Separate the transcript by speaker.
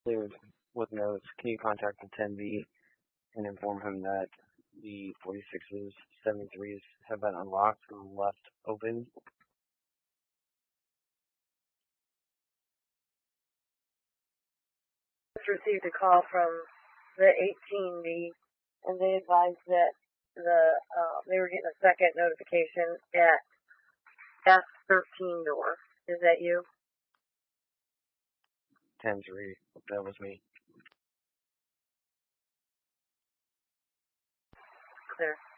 Speaker 1: Cleared with notes. Can you contact the 10B and inform him that the 46s, 73s have been unlocked and left open?
Speaker 2: Just received a call from the 18B, and they advised that they were getting a second notification at F13 door. Is that you?
Speaker 1: 10-3. That was me.
Speaker 2: Clear.